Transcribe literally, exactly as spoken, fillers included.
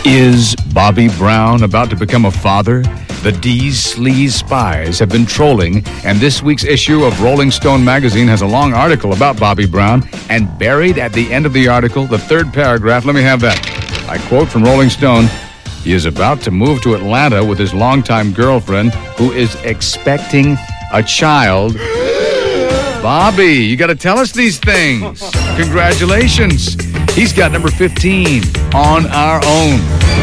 Is Bobby Brown about to become a father? The D's Sleaze Spies have been trolling, and this week's issue of Rolling Stone magazine has a long article about Bobby Brown, and buried at the end of the article, the third paragraph, let me have that. I quote from Rolling Stone, "He is about to move to Atlanta with his longtime girlfriend, who is expecting a child." Bobby, you got to tell us these things. Congratulations. He's got number fifteen, On Our Own.